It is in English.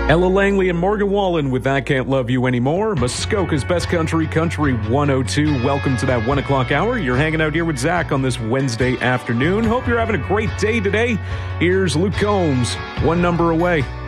Ella Langley and Morgan Wallen with I Can't Love You Anymore. Muskoka's Best Country, Country 102. Welcome to that 1 o'clock hour. You're hanging out here with Zach on this Wednesday afternoon. Hope you're having a great day today. Here's Luke Combs, One Number Away.